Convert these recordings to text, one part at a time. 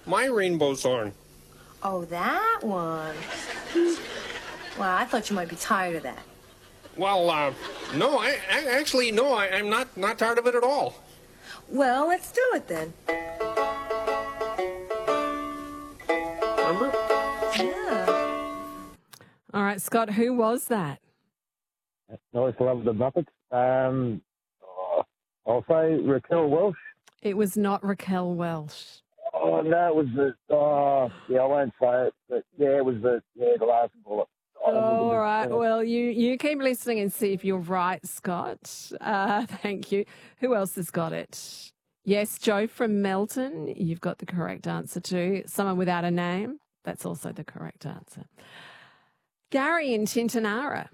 my rainbow's on. Oh, that one. Well, I thought you might be tired of that. Well, no, I'm not tired of it at all. Well, let's do it then. Remember? Yeah. All right, Scott, who was that? Nice love the Muppets. I'll say Raquel Welch. It was not Raquel Welch. Oh, no, it was I won't say it, but yeah, it was the last bullet. All right, well, you keep listening and see if you're right, Scott. Thank you. Who else has got it? Yes, Joe from Melton, you've got the correct answer too. Someone without a name, that's also the correct answer. Gary in Tintinara.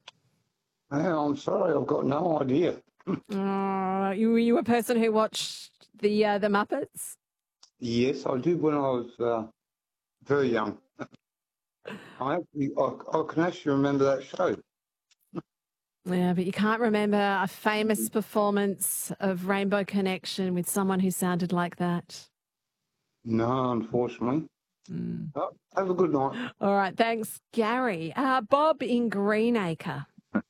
I'm sorry, I've got no idea. You a person who watched the Muppets? Yes, I did when I was very young. I can actually remember that show. Yeah, but you can't remember a famous performance of Rainbow Connection with someone who sounded like that. No, unfortunately. Oh, have a good night. All right, thanks, Gary. Bob in Greenacre.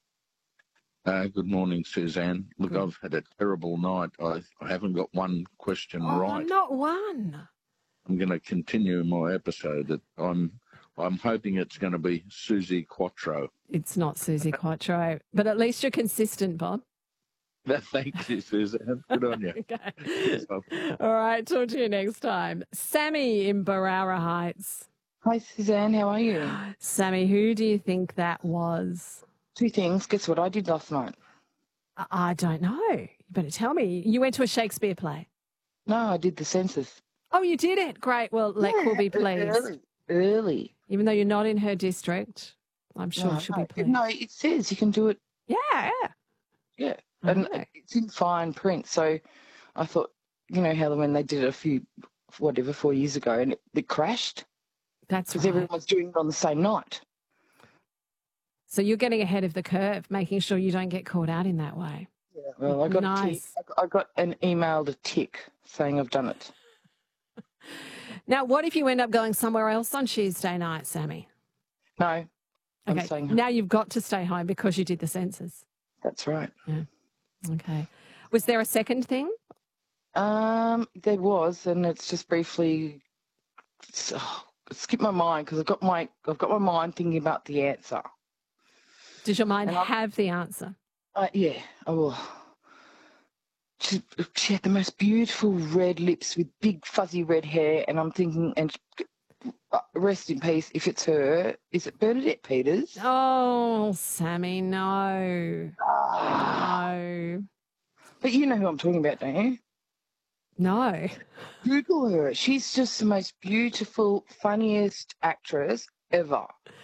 Good morning, Suzanne. Look, I've had a terrible night. I haven't got one question right. Not one. I'm going to continue my episode. I'm hoping it's going to be Susie Quattro. It's not Susie Quattro, but at least you're consistent, Bob. Thank you, Suzanne. Good on you. Okay. All right, talk to you next time. Sammy in Barara Heights. Hi, Suzanne. How are you? Sammy, who do you think that was? Two things. Guess what I did last night? I don't know. You better tell me. You went to a Shakespeare play? No, I did the census. Oh, you did it? Great. Well, Lek will be pleased. Early. Even though you're not in her district, I'm sure she'll be pleased. No, it says you can do it. Yeah. And it's in fine print. So I thought, you know how when they did it 4 years ago and it crashed? That's because right. everyone's doing it on the same night. So you're getting ahead of the curve, making sure you don't get caught out in that way. Yeah. Well, I got I got an email to tick saying I've done it. Now, what if you end up going somewhere else on Tuesday night, Sammy? No. I'm Okay. staying home. Now you've got to stay home because you did the census. That's right. Yeah. Okay. Was there a second thing? There was, and it's just briefly skipped my mind because I've got my mind thinking about the answer. Does your mind have the answer? Yeah. Oh. She had the most beautiful red lips with big fuzzy red hair, and I'm thinking, and rest in peace, if it's her, is it Bernadette Peters? Oh, Sammy, no. No. But you know who I'm talking about, don't you? No. Google her. She's just the most beautiful, funniest actress ever.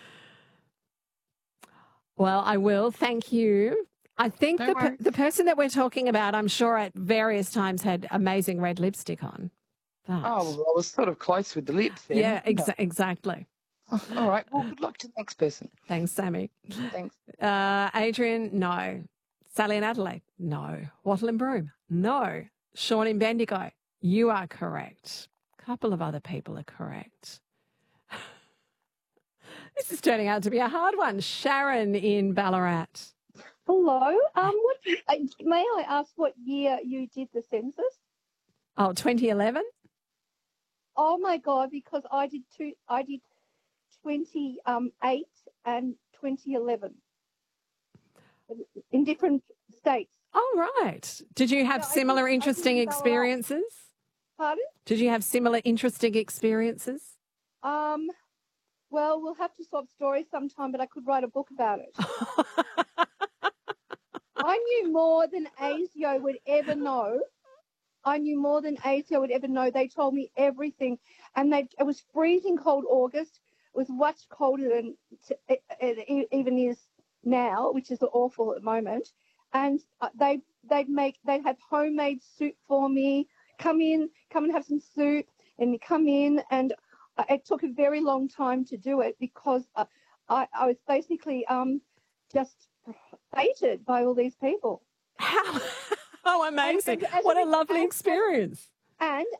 Well, I will. Thank you. I think the person that we're talking about, I'm sure at various times had amazing red lipstick on. But... Oh, well, I was sort of close with the lips then. Yeah, exactly. All right. Well, good luck to the next person. Thanks, Sammy. Thanks. Adrian, no. Sally and Adelaide, no. Wattle and Broome, no. Sean in Bendigo, you are correct. A couple of other people are correct. This is turning out to be a hard one. Sharon in Ballarat. Hello. May I ask what year you did the census? Oh, 2011? Oh my God, because I did 28 and 2011 in different states. Oh, right. Did you have similar interesting experiences? Pardon? Did you have similar interesting experiences? Well, we'll have to swap stories sometime, but I could write a book about it. I knew more than ASIO would ever know. They told me everything. And it was freezing cold August. It was much colder than it even is now, which is awful at the moment. And they'd have homemade soup for me. Come and have some soup. And you come in, and it took a very long time to do it because I was basically just hated by all these people. How amazing. What a lovely experience. And